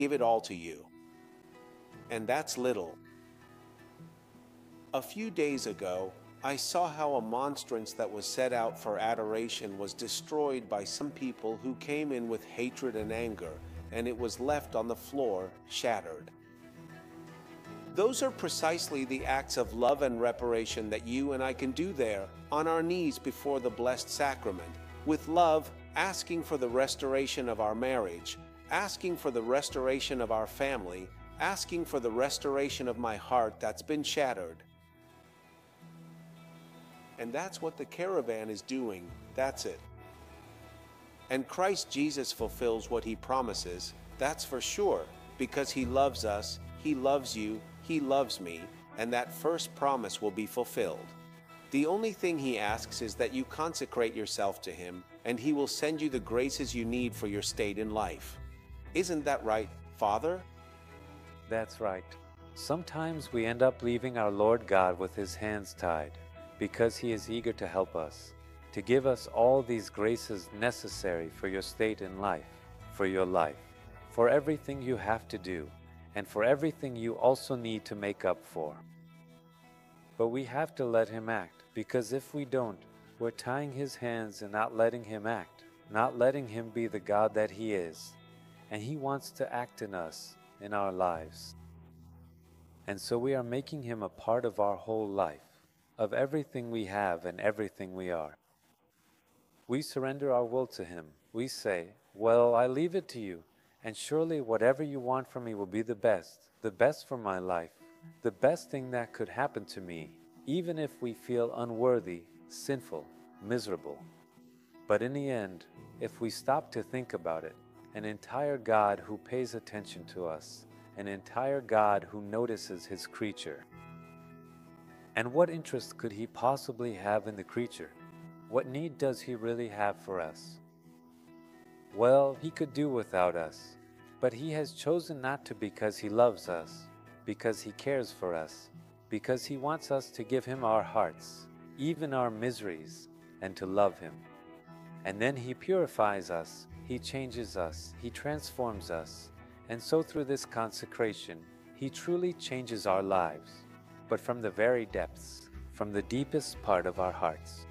give it all to you. And that's little. A few days ago, I saw how a monstrance that was set out for adoration was destroyed by some people who came in with hatred and anger, and it was left on the floor, shattered. Those are precisely the acts of love and reparation that you and I can do there, on our knees before the blessed sacrament, with love, asking for the restoration of our marriage, asking for the restoration of our family, asking for the restoration of my heart that's been shattered. And that's what the caravan is doing. That's it. And Christ Jesus fulfills what he promises, that's for sure, because he loves us, he loves you, he loves me, and that first promise will be fulfilled. The only thing he asks is that you consecrate yourself to him, and he will send you the graces you need for your state in life. Isn't that right, Father? That's right. Sometimes we end up leaving our Lord God with his hands tied, because he is eager to help us, to give us all these graces necessary for your state in life, for your life, for everything you have to do, and for everything you also need to make up for. But we have to let him act, because if we don't, we're tying his hands and not letting him act, not letting him be the God that he is, and he wants to act in us, in our lives. And so we are making him a part of our whole life, of everything we have and everything we are. We surrender our will to him. We say, well, I leave it to you, and surely whatever you want from me will be the best for my life, the best thing that could happen to me, even if we feel unworthy, sinful, miserable. But in the end, if we stop to think about it, an entire God who pays attention to us, an entire God who notices his creature. And what interest could he possibly have in the creature? What need does he really have for us? Well, he could do without us, but he has chosen not to because he loves us, because he cares for us, because he wants us to give him our hearts, even our miseries, and to love him. And then he purifies us, he changes us, he transforms us, and so through this consecration, he truly changes our lives, but from the very depths, from the deepest part of our hearts.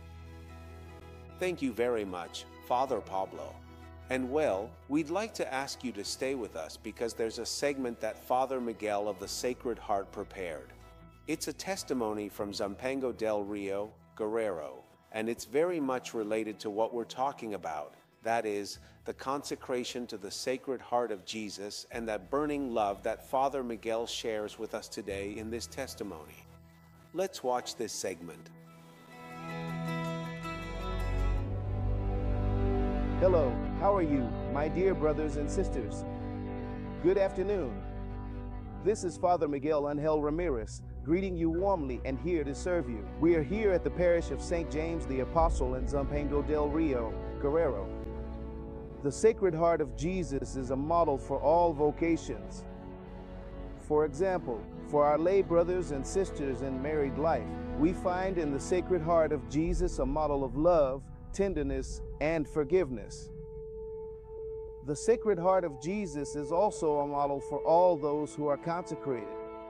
Thank you very much, Father Pablo. And well, we'd like to ask you to stay with us because there's a segment that Father Miguel of the Sacred Heart prepared. It's a testimony from Zampango del Rio, Guerrero, and it's very much related to what we're talking about. That is, the consecration to the Sacred Heart of Jesus and that burning love that Father Miguel shares with us today in this testimony. Let's watch this segment. Hello, how are you, my dear brothers and sisters? Good afternoon. This is Father Miguel Angel Ramirez, greeting you warmly and here to serve you. We are here at the parish of St. James the Apostle in Zampango del Rio, Guerrero. The Sacred Heart of Jesus is a model for all vocations. For example, for our lay brothers and sisters in married life, we find in the Sacred Heart of Jesus a model of love, tenderness, and forgiveness. The Sacred Heart of Jesus is also a model for all those who are consecrated.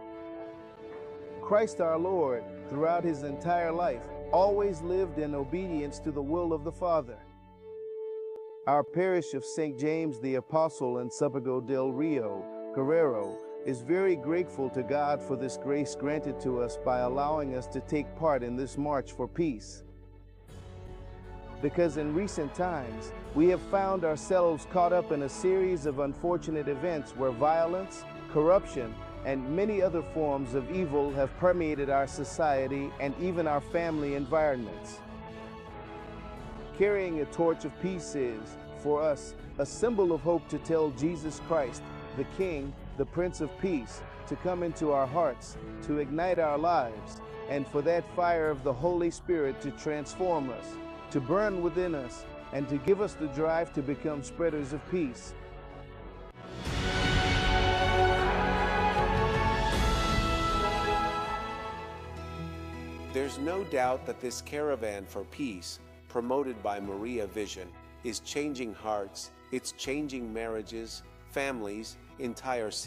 Christ our Lord, throughout his entire life, always lived in obedience to the will of the Father. Our parish of St. James the Apostle in Zampango del Rio, Guerrero, is very grateful to God for this grace granted to us by allowing us to take part in this march for peace. Because in recent times, we have found ourselves caught up in a series of unfortunate events where violence, corruption, and many other forms of evil have permeated our society and even our family environments. Carrying a torch of peace is, for us, a symbol of hope to tell Jesus Christ, the King, the Prince of Peace, to come into our hearts, to ignite our lives, and for that fire of the Holy Spirit to transform us, to burn within us, and to give us the drive to become spreaders of peace. There's no doubt that this caravan for peace, promoted by Maria Vision, is changing hearts, it's changing marriages, families, entire